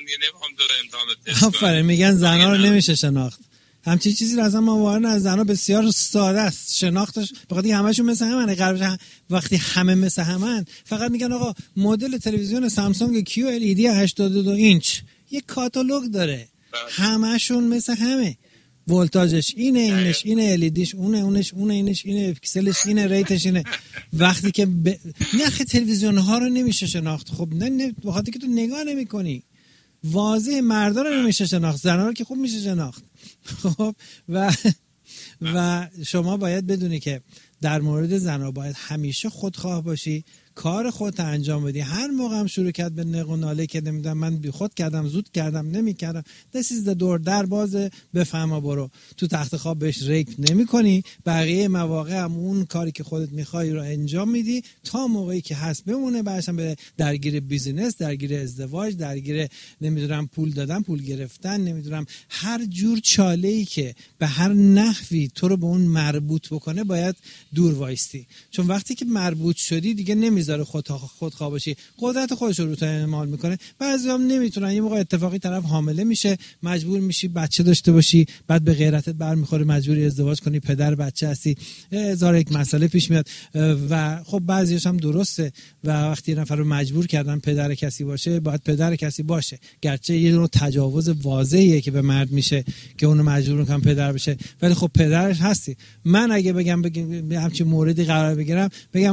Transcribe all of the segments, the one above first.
دیگه نمیخوام تو رو امتحان تست کنم. آفرین، میگن زنا رو نمیشه شناخت. همچین چیزی رو اصلا ما واقعا از زنا بسیار ساده است شناختش، بخاطر همشون مثل همن. قرار وقتی همه مثل همن فقط میگن آقا مدل تلویزیون سامسونگ QLED 82 اینچ یک کاتالوگ داره، همشون مثل همه، ولتاژش اینه، اینش اینه، الیدیش اونه، اونش اونه، اینش اینه، پیکسلش اینه، ریتش اینه. وقتی که نرخ تلویزیون ها رو نمیشه شناخت. خب نه بخاطر که تو نگاه نمی‌کنی. واضح مردا رو نمیشه شناخت، زنا رو که خوب میشه شناخت. خب و شما باید بدونی که در مورد زنا باید همیشه خودخواه باشی، کار خودت انجام بدی. هر موقع هم شروع کرد به نق و ناله که نمیدونم من بی خود کردم، زود کردم، نمیکردم، this is the door، در بازه، بفهمه برو. تو تخت خواب بهش ریپ نمی‌کنی، بقیه مواقع هم اون کاری که خودت می‌خوای رو انجام میدی تا موقعی که هست بمونه. بعدش هم به درگیر بیزینس، درگیر ازدواج، درگیر نمیدونم پول دادن، پول گرفتن، نمیدونم هر جور چاله‌ای که به هر نحوی تو رو به اون مربوط بکنه باید دور وایستی. چون وقتی که مربوط شدی دیگه نمیذاره خودخواه باشی، قدرت خودش رو تو اعمال میکنه. بعضیام نمیتونن، یه موقع اتفاقی طرف حامله میشه، مجبور میشی بچه داشته باشی، بعد به غیرتت برمیخوره، مجبوری ازدواج کنی، پدر بچه هستی، هزار یک مسئله پیش میاد. و خب بعضیش هم درسته و وقتی یه نفر رو مجبور کردن پدر کسی باشه باید پدر کسی باشه، گرچه یه نوع تجاوز واضحیه که به مرد میشه که اونو مجبور میکنن پدر بشه، ولی خب پدرش هستی. من اگه بگم همچین موردی قرار بگیرم، بگم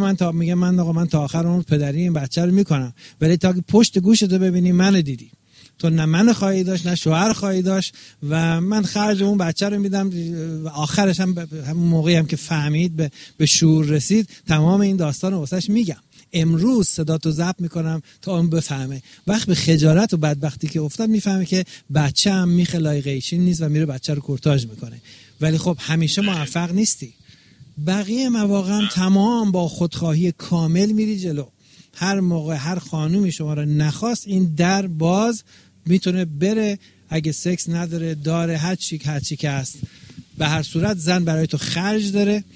من تا آخر عمر پدری این بچه رو میکنم، ولی تا پشت گوشتو ببینی منو دیدی، تو نه من خواهی داشت نه شوهر خواهی داشت و من خرج اون بچه رو میدم. آخرش هم همون موقعی هم که فهمید به شعور رسید تمام این داستان رو واسش میگم. امروز صداتو ضبط میکنم تا اون بفهمه. وقت به خجالت و بدبختی که افتاد میفهمه که بچه هم میخه لایقیشین نیست و میره بچه رو کورتاژ میکنه. ولی خب همیشه موفق نیستی. بقیه مواقع هم تمام با خودخواهی کامل میری جلو. هر موقع هر خانومی شما رو نخواست، این در باز میتونه بره، اگه سکس نداره داره، هر چی که هست. به هر صورت زن برای تو خرج داره.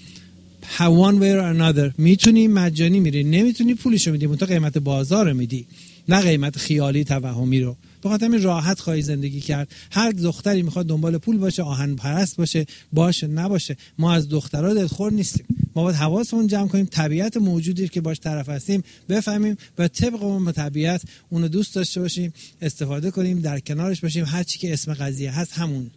one way or another میتونی مجانی میری، نمیتونی پولشو میدی، منتها قیمت بازار رو میدی، نه قیمت خیالی توهمی رو. بخاطر همین راحت خواهی زندگی کرد. هر دختری میخواد دنبال پول باشه، آهن پرست باشه نباشه. ما از دخترها دلخور نیستیم. ما باید حواسمون جمع کنیم، طبیعت موجودی که باش طرف هستیم بفهمیم و طبق اون طبیعت اونو دوست داشته باشیم، استفاده کنیم، در کنارش باشیم. هر چی که اسم قضیه هست همون.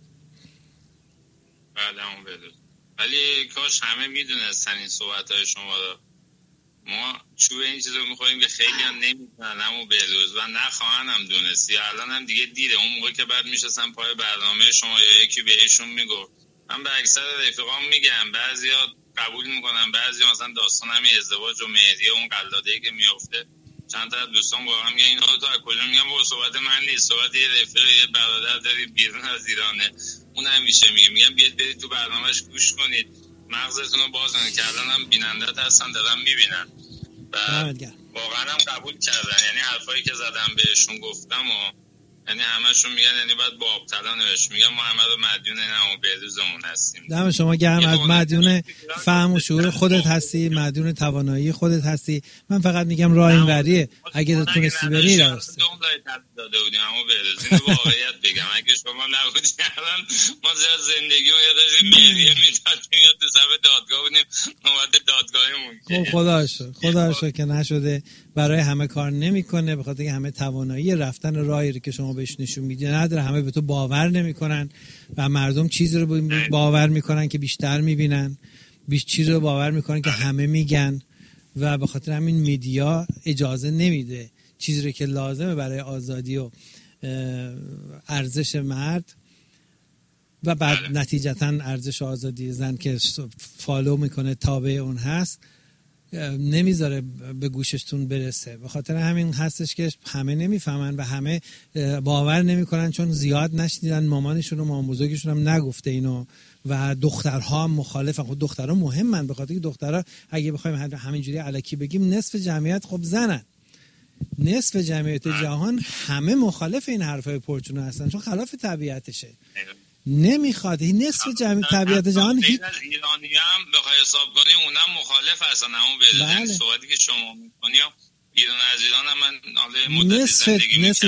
بله همون بدون. ولی کاش همه میدونستن این صحبت‌های شما رو. ما چوب این چیز رو میخوریم که خیلی هم نمیدونن همون بهروز و نخواهن هم دونستی. الان هم دیگه دیره. اون موقع که بعد میشستن پای برنامه شما یا یکی بهشون میگفت. من به اکثر رفیقام میگم، بعضیا قبول میکنن، بعضیا مثلا داستان همین ازدواج و مهریه اون قلاده‌ای که میافته، چند تا دوستان واقعا میگن اینا رو تو از کجا؟ میگم با صحبت من نیست، صحبت یه رفیق یه برادر داری بیرون از ایرانه، اون همیشه میگم بیاید برید تو برنامه‌اش گوش کنید، مغزتون رو باز کنید که الان هم بینندت هستن دارن میبینن و واقعا هم قبول کردن. یعنی حرفایی که زدم بهشون گفتم و یعنی همشون میگن یعنی باید با ابتلا نوشت. میگم ما همه رو مدیون این همون بهروزمون هستیم. دم شما گرم. از مدیون فهم و شعور خودت هستی، مدیون توانایی خودت هستی. من فقط میگم راه این وریه، اگه تونستی بری درسته. داده بودیم همون بهروز. واقعیت بگم اگه شما نبودید الان ما زندگی رو یادش میریه میدادیم یا تو صف دادگاه بودیم نوبت دادگاهمون. خب خدا شکر که نشده. برای همه کار نمیکنه، به خاطر اینکه همه توانایی رفتن راهی رو که شما بهش نشون میدی نداره. همه به تو باور نمیکنن و مردم چیزی رو باور میکنن که بیشتر میبینن، چیزی رو باور میکنن که همه میگن و به خاطر همین میدیا اجازه نمیده چیزی رو که لازمه برای آزادی و ارزش مرد و بعد نتیجتا ارزش آزادی زن که فالو میکنه تابع اون هست نمیذاره به گوششتون برسه. به خاطر همین هستش که همه نمیفهمن و همه باور نمیکنن چون زیاد نشنیدن، مامانشون و مامان بزرگشون هم نگفته اینو و دخترها مخالفن. خب دخترها مهمن، به خاطر که دخترها اگه بخوایم همینجوری الکی بگیم نصف جمعیت خب زنن، نصف جمعیت جهان همه مخالف این حرفای پرچونه هستن چون خلاف طبیعتشه. نمیخواد این نصف طبیعت جهان هیچ از ایرانی هم بخوای حساب کنی اونم مخالف هستن همون بله. صحبتی که شما میکنی بیرون از ایران هم من حالا مدتی زندگی میکنم